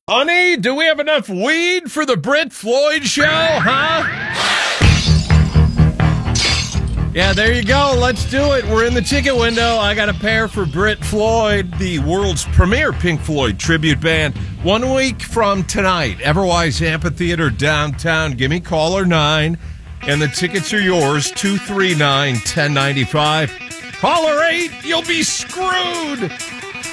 Honey, do we have enough weed for the Brit Floyd show, huh? Yeah, there you go. Let's do it. We're in the ticket window. I got a pair for Brit Floyd, the world's premier Pink Floyd tribute band. 1 week from tonight, Everwise Amphitheater downtown. Give me caller 9, and the tickets are yours, 239-1095. Caller 8, you'll be screwed.